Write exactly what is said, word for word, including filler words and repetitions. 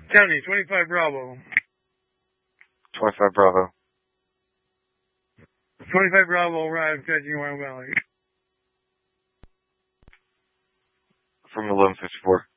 County, twenty-five Bravo. twenty-five Bravo. twenty-five Bravo arrived catching Wild Valley. From eleven fifty-four.